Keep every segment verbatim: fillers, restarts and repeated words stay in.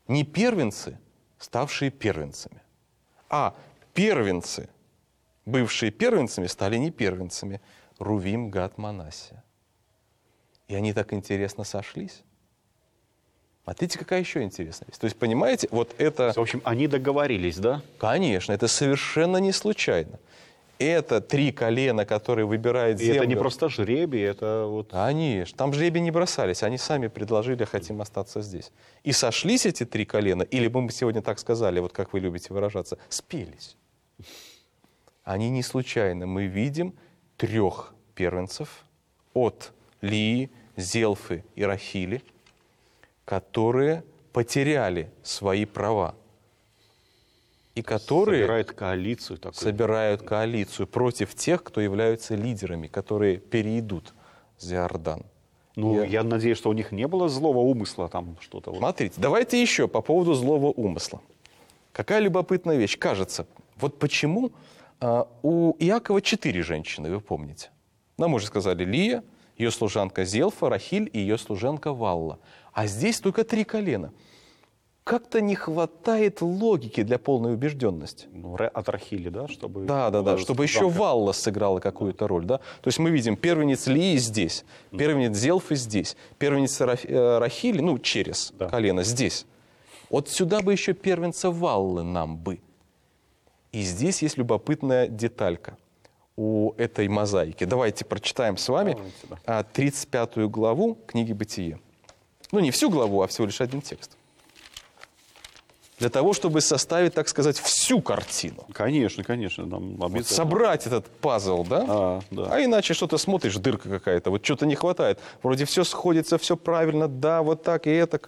Не первенцы, ставшие первенцами, а первенцы, бывшие первенцами, стали не первенцами. Рувим, Гад, Манассия. И они так интересно сошлись. Смотрите, какая еще интересная вещь. То есть, понимаете, вот это... В общем, они договорились, да? Конечно, это совершенно не случайно. Это три колена, которые выбирают землю. И это не просто жребий, это вот... Конечно, там жребий не бросались, они сами предложили, хотим остаться здесь. И сошлись эти три колена, или мы бы сегодня так сказали, вот как вы любите выражаться, спелись. Они не случайно. Мы видим трех первенцев от Лии, Зелфы и Рахили, которые потеряли свои права. И которые собирают коалицию, такую. собирают коалицию против тех, кто являются лидерами, которые перейдут за Иордан. Ну, я... я надеюсь, что у них не было злого умысла там что-то. Смотрите, давайте еще по поводу злого умысла. Какая любопытная вещь. Кажется, вот почему а, у Иакова четыре женщины, вы помните? Нам уже сказали Лия, ее служанка Зелфа, Рахиль и ее служанка Валла. А здесь только три колена. Как-то не хватает логики для полной убежденности. Ну, от Рахили, да? Чтобы, да, да, да, чтобы еще Валла сыграла какую-то роль. Да? То есть мы видим первенец Лии здесь, первенец Зелфы здесь, первенец Рахили, ну, через да. колено здесь. Вот сюда бы еще первенца Валлы нам бы. И здесь есть любопытная деталька у этой мозаики. Давайте прочитаем с вами Давайте, да. тридцать пятую главу книги «Бытие». Ну, не всю главу, а всего лишь один текст. Для того, чтобы составить, так сказать, всю картину. Конечно, конечно. Нам вот собрать этот пазл, да? А, да? А иначе что-то смотришь, дырка какая-то, вот что-то не хватает. Вроде все сходится, все правильно, да, вот так и этак.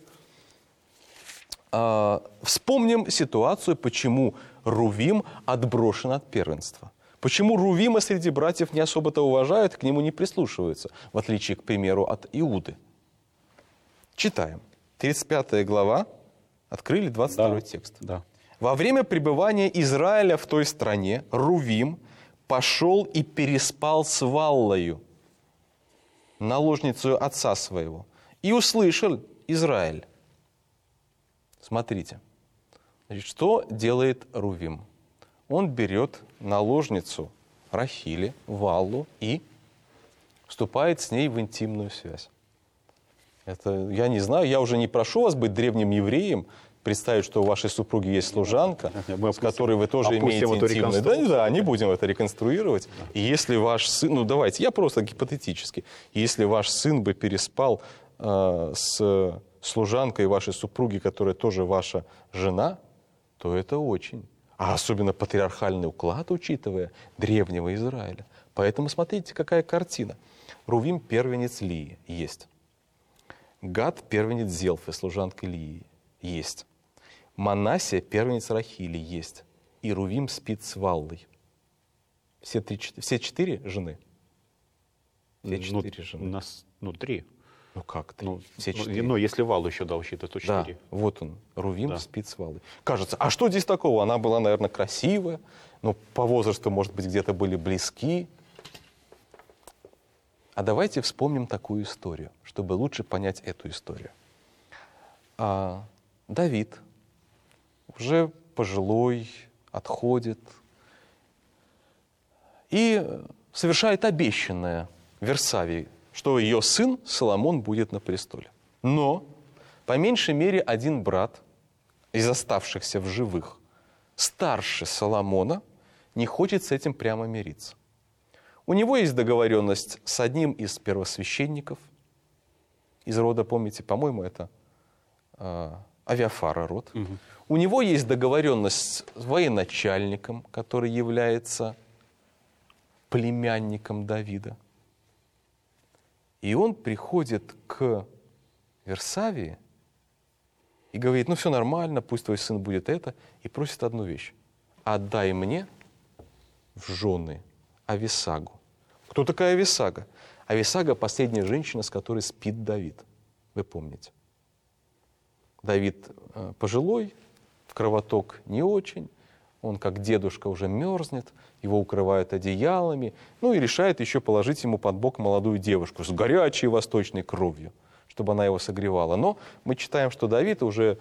А, вспомним ситуацию, почему Рувим отброшен от первенства. Почему Рувима среди братьев не особо-то уважают, к нему не прислушиваются, в отличие, к примеру, от Иуды. Читаем. тридцать пятая глава. Открыли двадцать второй да, текст. Да. Во время пребывания Израиля в той стране Рувим пошел и переспал с Валлою, наложницей отца своего, и услышал Израиль. Смотрите, значит, что делает Рувим? Он берет наложницу Рахили, Валлу, и вступает с ней в интимную связь. Это, я не знаю, я уже не прошу вас быть древним евреем, представить, что у вашей супруги есть служанка, мы с которой вы тоже имеете интимную... Да, да, не будем это реконструировать. Да. И если ваш сын... Ну, давайте, я просто гипотетически. Если ваш сын бы переспал э, с служанкой вашей супруги, которая тоже ваша жена, то это очень. А особенно патриархальный уклад, учитывая древнего Израиля. Поэтому смотрите, какая картина. Рувим первенец Лии есть. Гад первенец Зелфы, служанка Лии, есть. Манассия первенец Рахили есть. И Рувим спит с Валлой. Все, три, все четыре жены? Все четыре ну, жены. У нас, ну, три. Ну как три? Ну, все четыре. Ну, если Валлу еще, да, учитывать, то четыре. Да, вот он, Рувим да. спит с Валлой. Кажется, а что здесь такого? Она была, наверное, красивая, но по возрасту, может быть, где-то были близки. А давайте вспомним такую историю, чтобы лучше понять эту историю. А, Давид, уже пожилой, отходит и совершает обещанное Версавии, что ее сын Соломон будет на престоле. Но, по меньшей мере, один брат из оставшихся в живых, старше Соломона, не хочет с этим прямо мириться. У него есть договоренность с одним из первосвященников из рода, помните, по-моему, это э, Авиафара род. Угу. У него есть договоренность с военачальником, который является племянником Давида. И он приходит к Версавии и говорит: ну все нормально, пусть твой сын будет это, и просит одну вещь: отдай мне в жены Ависагу. Кто такая Ависага? Ависага — последняя женщина, с которой спит Давид. Вы помните. Давид э, пожилой, в кровоток не очень, он как дедушка уже мерзнет, его укрывают одеялами, ну и решает еще положить ему под бок молодую девушку с горячей восточной кровью, чтобы она его согревала. Но мы читаем, что Давид уже